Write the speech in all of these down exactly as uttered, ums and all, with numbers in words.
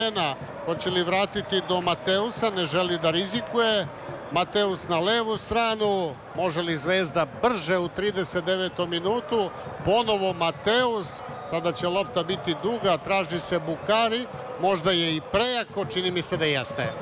Hoće li vratiti do Mateusa, ne želi da rizikuje. Mateus na levu stranu, može li Zvezda brže u trideset devetom minutu. Ponovo Mateus, sada će lopta biti duga, traži se Bukari, možda je i prejako, čini mi se da jeste.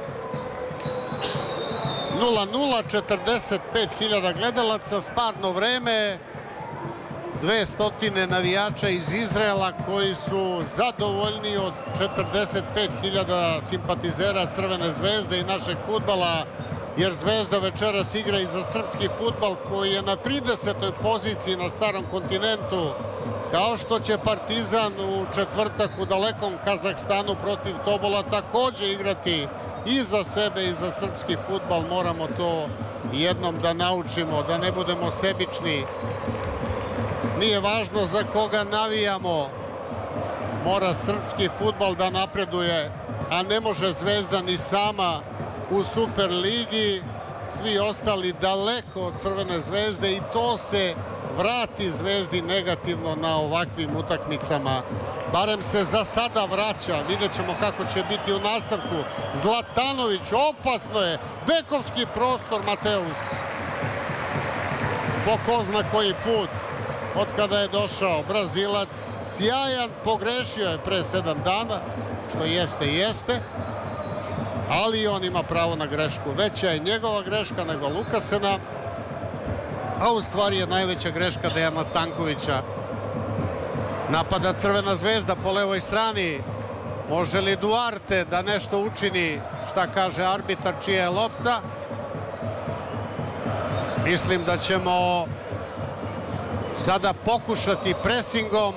nula nula, četrdeset pet hiljada gledalaca, sparno vreme. dvesta navijača iz Izraela koji su zadovoljni od četrdeset pet hiljada simpatizera Crvene zvezde i našeg fudbala, jer Zvezda večeras igra i za srpski fudbal koji je na tridesetoj poziciji na starom kontinentu, kao što će Partizan u četvrtak u dalekom Kazahstanu protiv Tobola takođe igrati i za sebe i za srpski fudbal. Moramo to jednom da naučimo, da ne budemo sebični. Nije važno za koga navijamo, mora srpski fudbal da napreduje, a ne može Zvezda ni sama u Superligi, svi ostali daleko od Crvene zvezde i to se vrati Zvezdi negativno na ovakvim utakmicama. Barem se za sada vraća, vidjet ćemo kako će biti u nastavku. Zlatanović, opasno je, bekovski prostor, Mateus. Po ko zna koji put od kada je došao Brazilac, sjajan, pogrešio je pre sedam dana, što jeste i jeste, ali on ima pravo na grešku. Veća je njegova greška nego Lukasena, a u stvari je najveća greška Dejana Stankovića. Napada Crvena zvezda po levoj strani. Može li Duarte da nešto učini? Šta kaže arbitar, čija je lopta? Mislim da ćemo sada pokušati presingom.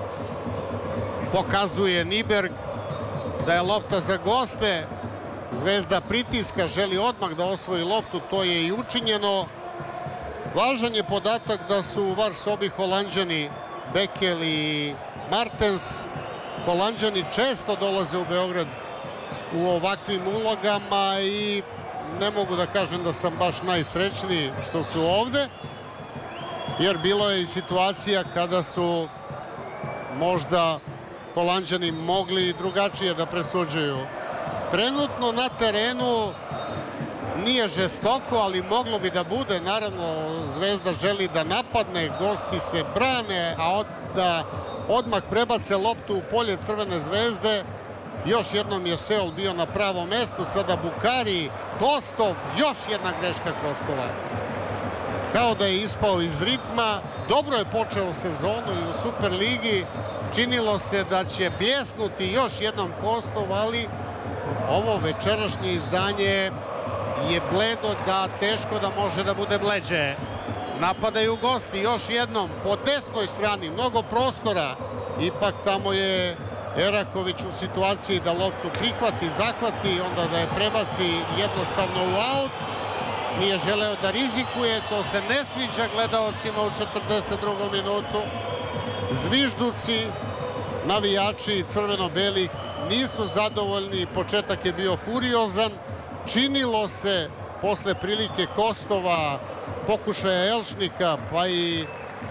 Pokazuje Niberg da je lopta za goste. Zvezda pritiska, želi odmah da osvoji loptu, to je i učinjeno. Važan je podatak da su u var sobi Holanđani, Bekel i Martens. Holanđani često dolaze u Beograd u ovakvim ulogama i ne mogu da kažem da sam baš najsrećniji što su ovde, jer bilo je i situacija kada su možda Holanđani mogli drugačije da presuđuju. Trenutno na terenu nije žestoko, ali moglo bi da bude. Naravno, Zvezda želi da napadne, gosti se brane, a da odmah prebace loptu u polje Crvene zvezde. Još jednom je Seol bio na pravom mestu, sada Bukari, Kostov, još jedna greška Kostova. Kao da je ispao iz ritma, dobro je počeo sezonu i u Superligi, činilo se da će bljesnuti još jednom Kostov, ali ovo večerašnje izdanje je bledo da teško da može da bude bleđe. Napadaju gosti još jednom po desnoj strani, mnogo prostora. Ipak tamo je Eraković u situaciji da loptu prihvati, zahvati, onda da je prebaci jednostavno u aut. Nije želeo da rizikuje, to se ne sviđa gledaocima u četrdeset drugom minutu. Zvižduci, navijači crveno-belih nisu zadovoljni, početak je bio furiozan. Činilo se posle prilike Kostova, pokušaja Elšnika, pa i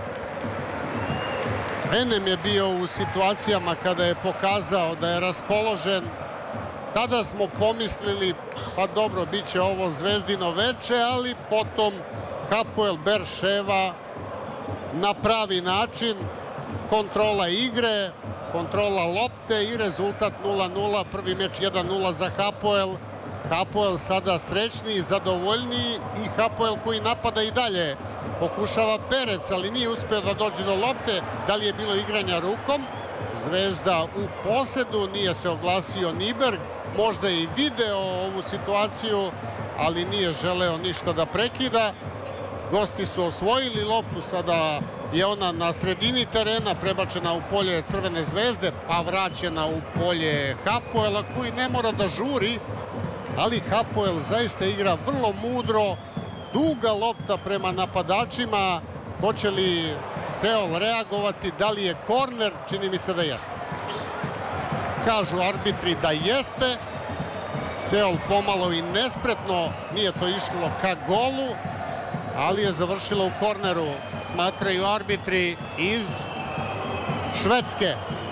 Enem je bio u situacijama kada je pokazao da je raspoložen. Tada smo pomislili, pa dobro, bit će ovo Zvezdino veče, ali potom Hapoel Berševa na pravi način, kontrola igre, kontrola lopte i rezultat nula nula, prvi meč jedan nula za Hapoel. Hapoel sada srećniji, zadovoljniji i Hapoel koji napada i dalje. Pokušava Perec, ali nije uspeo da dođe do lopte. Da li je bilo igranja rukom? Zvezda u posedu, nije se oglasio Niberg. Možda je i video ovu situaciju, ali nije želeo ništa da prekida. Gosti su osvojili loptu, sada je ona na sredini terena, prebačena u polje Crvene zvezde, pa vraćena u polje Hapoela, koji ne mora da žuri, ali Hapoel zaista igra vrlo mudro. Duga lopta prema napadačima. Hoće li Seol reagovati? Da li je korner? Čini mi se da jeste. Kažu arbitri da jeste. Seol pomalo i nespretno, nije to išlo ka golu, ali je završilo u korneru, smatraju arbitri iz Švedske.